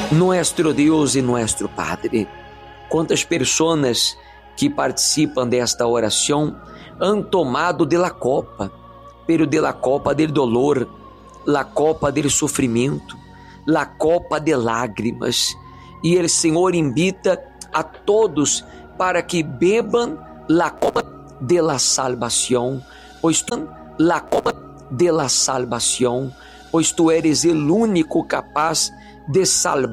Nuestro Deus e nuestro Padre, quantas pessoas que participam desta oração han tomado de la copa, pero de la copa del dolor, la copa del sofrimento, la copa de lágrimas. E o Senhor invita a todos para que bebam la copa de la salvação, pois tu la copa de la salvação, pois tu eres o único capaz de salvar